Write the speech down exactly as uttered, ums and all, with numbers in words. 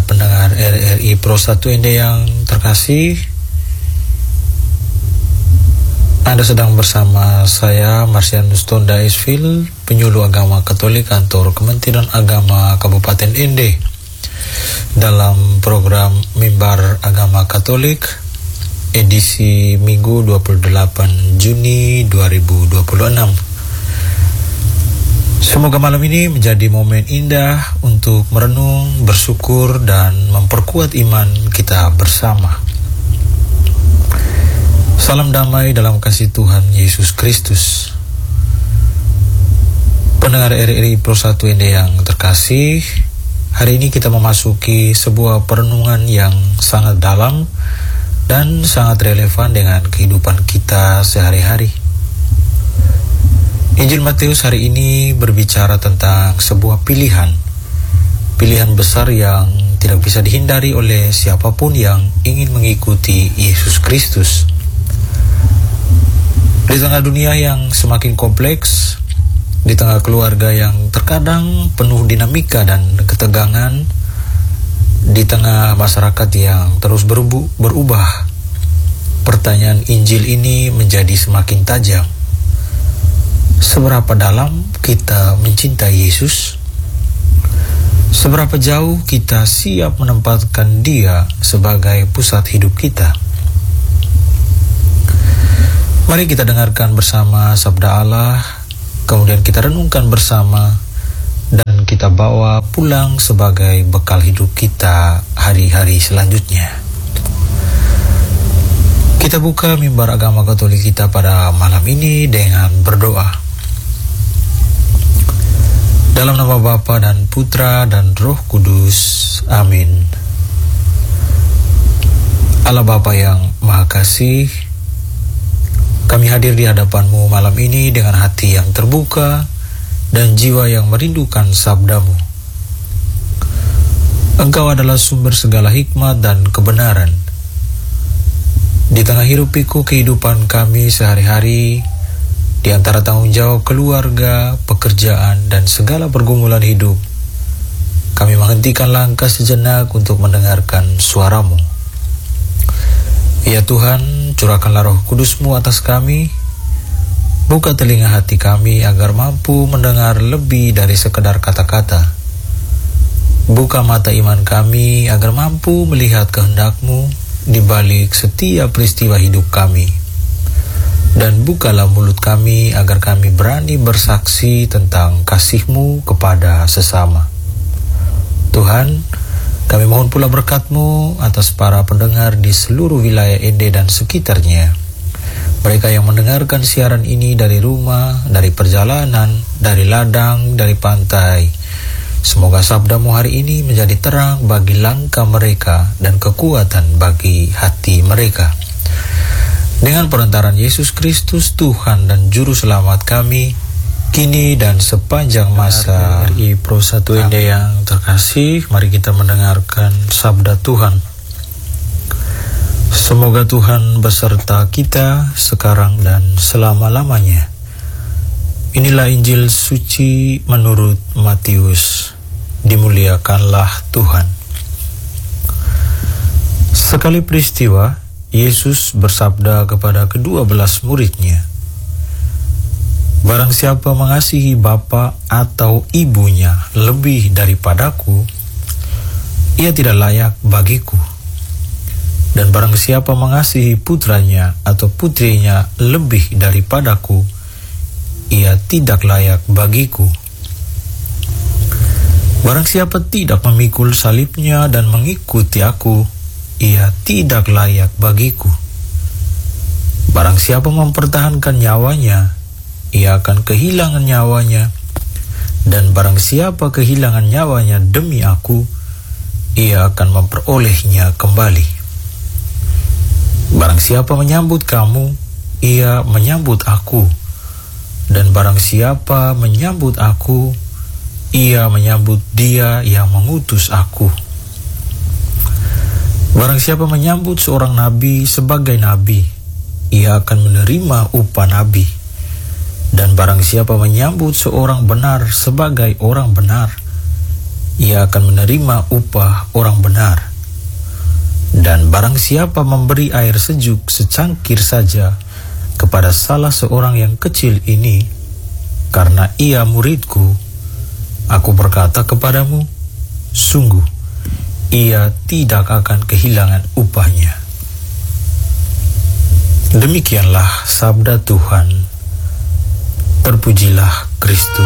para pendengar R R I Pro satu Ende yang terkasih, Anda sedang bersama saya, Marsianus Tonda Esvil, penyuluh agama Katolik kantor Kementerian Agama Kabupaten Ende, dalam program Mimbar Agama Katolik edisi Minggu dua puluh delapan Juni dua ribu dua puluh enam. Semoga malam ini menjadi momen indah untuk merenung, bersyukur, dan memperkuat iman kita bersama. Salam damai dalam kasih Tuhan Yesus Kristus. Pendengar R R I Pro satu Ende yang terkasih, hari ini kita memasuki sebuah perenungan yang sangat dalam dan sangat relevan dengan kehidupan kita sehari-hari. Injil Matius hari ini berbicara tentang sebuah pilihan, pilihan besar yang tidak bisa dihindari oleh siapapun yang ingin mengikuti Yesus Kristus. Di tengah dunia yang semakin kompleks, di tengah keluarga yang terkadang penuh dinamika dan ketegangan, di tengah masyarakat yang terus berubu, berubah, pertanyaan Injil ini menjadi semakin tajam. Seberapa dalam kita mencintai Yesus? Seberapa jauh kita siap menempatkan Dia sebagai pusat hidup kita? Mari kita dengarkan bersama sabda Allah, kemudian kita renungkan bersama, dan kita bawa pulang sebagai bekal hidup kita hari-hari selanjutnya. Kita buka mimbar agama Katolik kita pada malam ini dengan berdoa. Dalam nama Bapa dan Putra dan Roh Kudus. Amin. Allah Bapa yang Maha Kasih, kami hadir di hadapan-Mu malam ini dengan hati yang terbuka dan jiwa yang merindukan sabda-Mu. Engkau adalah sumber segala hikmat dan kebenaran. Di tengah hiruk-pikuk kehidupan kami sehari-hari, di antara tanggung jawab keluarga, pekerjaan, dan segala pergumulan hidup, kami menghentikan langkah sejenak untuk mendengarkan suara-Mu. Ya Tuhan, curahkanlah Roh Kudus-Mu atas kami, buka telinga hati kami agar mampu mendengar lebih dari sekedar kata-kata. Buka mata iman kami agar mampu melihat kehendak-Mu di balik setiap peristiwa hidup kami. Dan bukalah mulut kami agar kami berani bersaksi tentang kasih-Mu kepada sesama. Tuhan, kami mohon pula berkat-Mu atas para pendengar di seluruh wilayah Ende dan sekitarnya. Mereka yang mendengarkan siaran ini dari rumah, dari perjalanan, dari ladang, dari pantai. Semoga sabda-Mu hari ini menjadi terang bagi langkah mereka dan kekuatan bagi hati mereka. Dengan perantaran Yesus Kristus, Tuhan dan Juru Selamat kami, kini dan sepanjang masa. R R I Pro satu Ende yang terkasih, mari kita mendengarkan sabda Tuhan. Semoga Tuhan beserta kita sekarang dan selama-lamanya. Inilah Injil suci menurut Matius. Dimuliakanlah Tuhan. Sekali peristiwa, Yesus bersabda kepada kedua belas muridnya, "Barang siapa mengasihi bapa atau ibunya lebih daripadaku, ia tidak layak bagiku. Dan barang siapa mengasihi putranya atau putrinya lebih daripadaku, ia tidak layak bagiku. Barang siapa tidak memikul salibnya dan mengikuti aku, ia tidak layak bagiku. Barang siapa mempertahankan nyawanya, ia akan kehilangan nyawanya. Dan barang siapa kehilangan nyawanya demi aku, ia akan memperolehnya kembali. Barang siapa menyambut kamu, ia menyambut aku. Dan barang siapa menyambut aku, ia menyambut Dia yang mengutus aku. Barang siapa menyambut seorang nabi sebagai nabi, ia akan menerima upah nabi. Dan barang siapa menyambut seorang benar sebagai orang benar, ia akan menerima upah orang benar. Dan barang siapa memberi air sejuk secangkir saja kepada salah seorang yang kecil ini, karena ia muridku, aku berkata kepadamu, sungguh, ia tidak akan kehilangan upahnya. Demikianlah sabda Tuhan. Terpujilah Kristus.